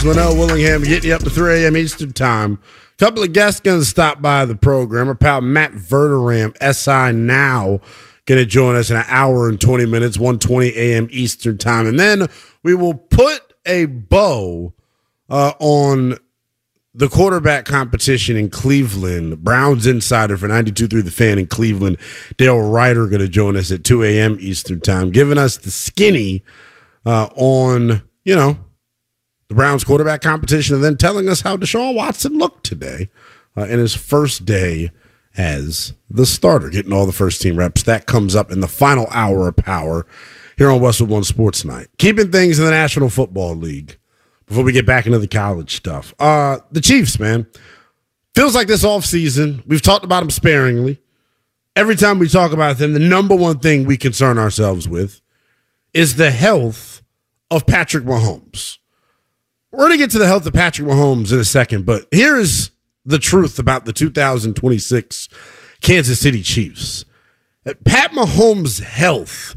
Winnell Willingham getting you up to 3 a.m. Eastern Time. A couple of guests going to stop by the program. Our pal Matt Verderam, SI Now, going to join us in an hour and 20 minutes, 1:20 a.m. Eastern Time. And then we will put a bow on the quarterback competition in Cleveland. Browns insider for 92.3 The Fan in Cleveland, Dale Ryder, going to join us at 2 a.m. Eastern Time, giving us the skinny on, the Browns quarterback competition, and then telling us how Deshaun Watson looked today in his first day as the starter, getting all the first-team reps. That comes up in the final hour of power here on Westwood One Sports Night. Keeping things in the National Football League before we get back into the college stuff. The Chiefs, man. Feels like this offseason, we've talked about them sparingly. Every time we talk about them, the number one thing we concern ourselves with is the health of Patrick Mahomes. We're going to get to the health of Patrick Mahomes in a second, but here is the truth about the 2026 Kansas City Chiefs. Pat Mahomes' health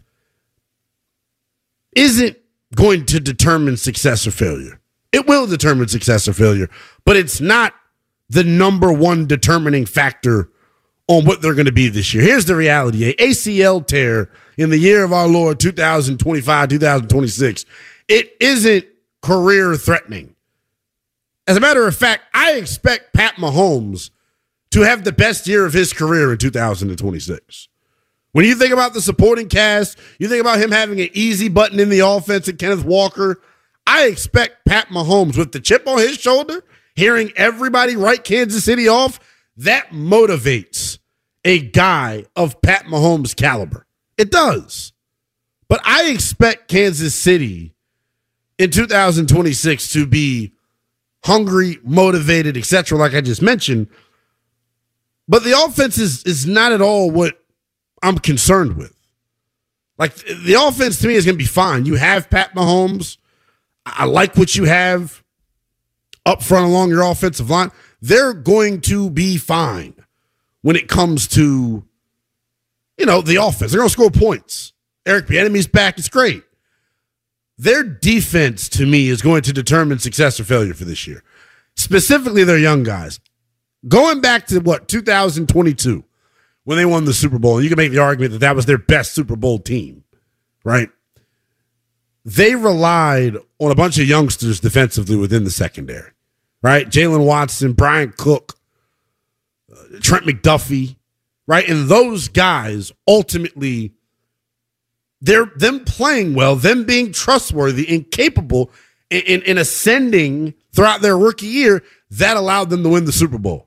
isn't going to determine success or failure. It will determine success or failure, but it's not the number one determining factor on what they're going to be this year. Here's the reality. A ACL tear in the year of our Lord 2025, 2026, it isn't career threatening. As a matter of fact, I expect Pat Mahomes to have the best year of his career in 2026. When you think about the supporting cast, you think about him having an easy button in the offense and Kenneth Walker, I expect Pat Mahomes with the chip on his shoulder, hearing everybody write Kansas City off, that motivates a guy of Pat Mahomes' caliber. It does. But I expect Kansas City in 2026 to be hungry, motivated, etc., like I just mentioned. But the offense is not at all what I'm concerned with. Like, the offense to me is going to be fine. You have Pat Mahomes. I like what you have up front along your offensive line. They're going to be fine when it comes to, the offense. They're going to score points. Eric Bieniemy's back. It's great. Their defense, to me, is going to determine success or failure for this year. Specifically, their young guys. Going back to, 2022, when they won the Super Bowl, and you can make the argument that that was their best Super Bowl team, right? They relied on a bunch of youngsters defensively within the secondary, right? Jalen Watson, Brian Cook, Trent McDuffie, right? And those guys ultimately, them playing well, them being trustworthy and capable in ascending throughout their rookie year, that allowed them to win the Super Bowl.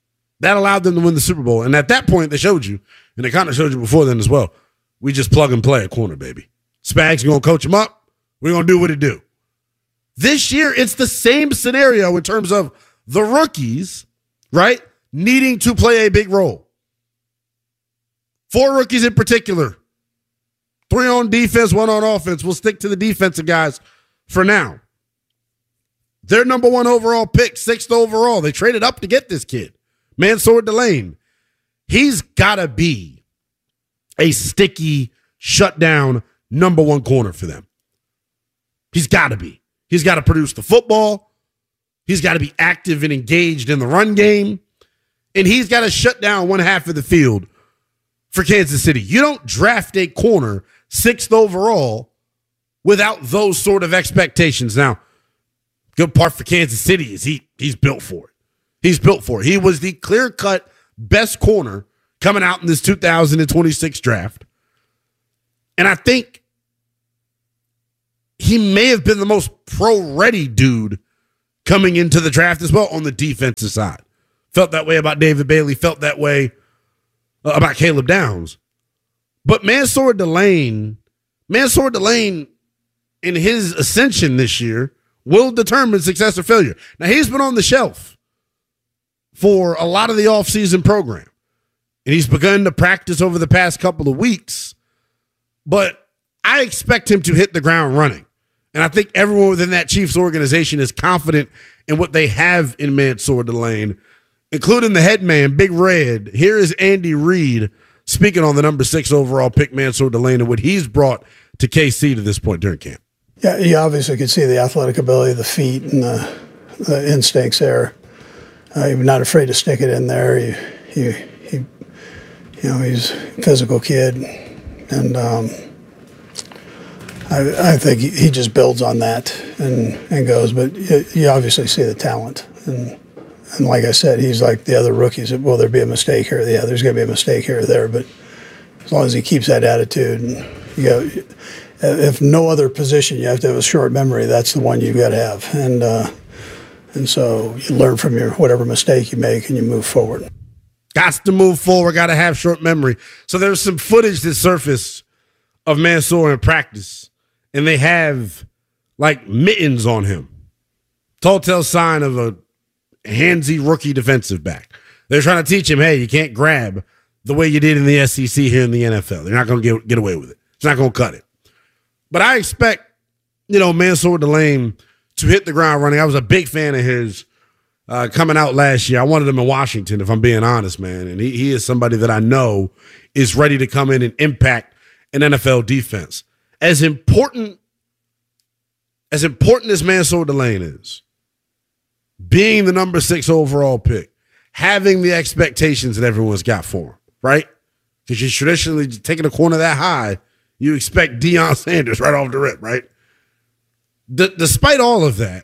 And at that point, they showed you, and they kind of showed you before then as well, we just plug and play a corner, baby. Spags, you're going to coach him up. We're going to do what it do. This year, it's the same scenario in terms of the rookies, right, needing to play a big role. 4 rookies in particular. 3 on defense, 1 on offense. We'll stick to the defensive guys for now. Their number 1 overall pick, 6th overall. They traded up to get this kid, Mansour Delane. He's got to be a sticky, shutdown number 1 corner for them. He's got to be. He's got to produce the football. He's got to be active and engaged in the run game. And he's got to shut down one half of the field for Kansas City. You don't draft a corner 6th overall without those sort of expectations. Now, good part for Kansas City is he's built for it. He's built for it. He was the clear-cut best corner coming out in this 2026 draft. And I think he may have been the most pro-ready dude coming into the draft as well on the defensive side. Felt that way about David Bailey. Felt that way about Caleb Downs. But Mansour Delane in his ascension this year will determine success or failure. Now, he's been on the shelf for a lot of the offseason program. And he's begun to practice over the past couple of weeks. But I expect him to hit the ground running. And I think everyone within that Chiefs organization is confident in what they have in Mansour Delane, including the head man, Big Red. Here is Andy Reid speaking on the number 6 overall pick, Mansour Delane, and what he's brought to KC to this point during camp. Yeah, you obviously could see the athletic ability, the feet, and the instincts there. He's not afraid to stick it in there. He's a physical kid, and I think he just builds on that and goes. But you obviously see the talent, and like I said, he's like the other rookies. Will there be a mistake here? Yeah, there's going to be a mistake here or there, but as long as he keeps that attitude, and if no other position you have to have a short memory, that's the one you've got to have, and so you learn from your whatever mistake you make and you move forward. Got to move forward. Got to have short memory. So there's some footage that surfaced of Mansour in practice, and they have like mittens on him. Telltale sign of a handsy rookie defensive back. They're trying to teach him, hey, you can't grab the way you did in the SEC here in the NFL. They're not going to get away with it. It's not going to cut it. But I expect, Mansour Delane to hit the ground running. I was a big fan of his coming out last year. I wanted him in Washington, if I'm being honest, man. And he is somebody that I know is ready to come in and impact an NFL defense. As important as Mansour Delane is, being the number 6 overall pick, having the expectations that everyone's got for him, right? Because you're traditionally taking a corner that high, you expect Deion Sanders right off the rip, right? Despite all of that,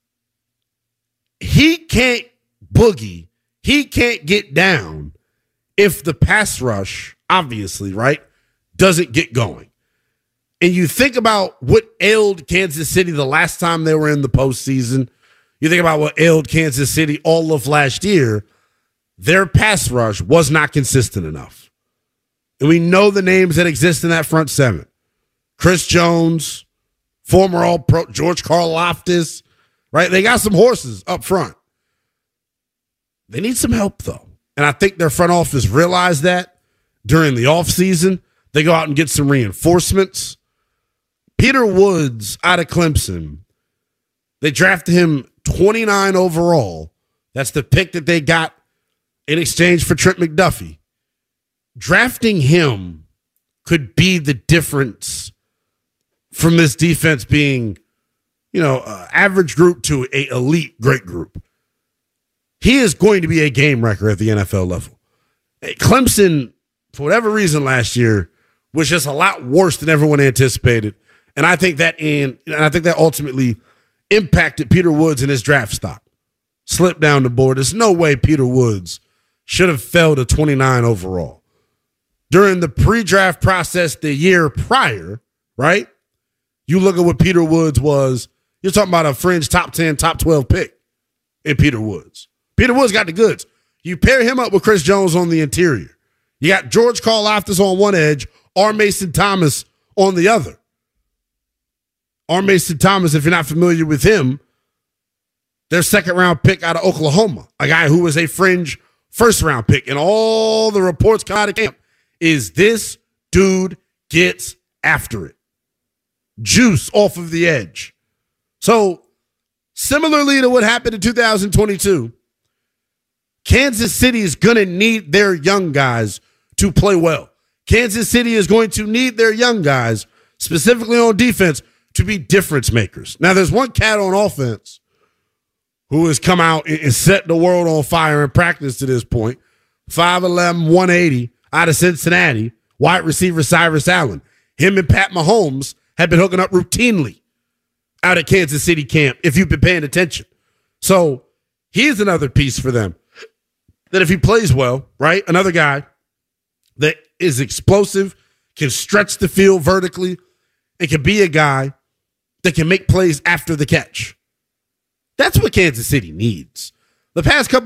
he can't boogie. He can't get down if the pass rush, obviously, right, doesn't get going. And you think about what ailed Kansas City the last time they were in the postseason. You think about what ailed Kansas City all of last year. Their pass rush was not consistent enough. And we know the names that exist in that front seven. Chris Jones, former All-Pro George Karlaftis, right? They got some horses up front. They need some help, though. And I think their front office realized that during the offseason. They go out and get some reinforcements. Peter Woods out of Clemson, they drafted him 29 overall. That's the pick that they got in exchange for Trent McDuffie. Drafting him could be the difference from this defense being, average group to a elite great group. He is going to be a game wrecker at the NFL level. Clemson, for whatever reason last year, was just a lot worse than everyone anticipated. And I think that ultimately impacted Peter Woods and his draft stock. Slipped down the board. There's no way Peter Woods should have fell to 29 overall. During the pre-draft process the year prior, right? You look at what Peter Woods was. You're talking about a fringe top 10, top 12 pick in Peter Woods. Peter Woods got the goods. You pair him up with Chris Jones on the interior. You got George Karlaftis on one edge, R. Mason Thomas on the other. R. Mason Thomas, if you're not familiar with him, their second-round pick out of Oklahoma, a guy who was a fringe first-round pick. And all the reports come out of camp is this dude gets after it. Juice off of the edge. So, similarly to what happened in 2022, Kansas City is going to need their young guys to play well. Kansas City is going to need their young guys, specifically on defense, to be difference makers. Now, there's one cat on offense who has come out and set the world on fire in practice to this point. 5'11", 180 out of Cincinnati, wide receiver Cyrus Allen. Him and Pat Mahomes have been hooking up routinely out at Kansas City camp, if you've been paying attention. So here's another piece for them. That if he plays well, right, another guy that is explosive, can stretch the field vertically, and can be a guy that can make plays after the catch. That's what Kansas City needs. The past couple